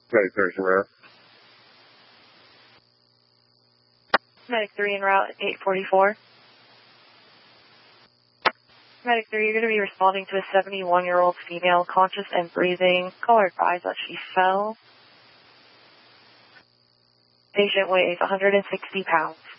Medic 3 en route. Medic 3 en route, 844. Medic 3, you're going to be responding to a 71-year-old female, conscious and breathing. Call her advised that she fell. Patient weighs 160 pounds.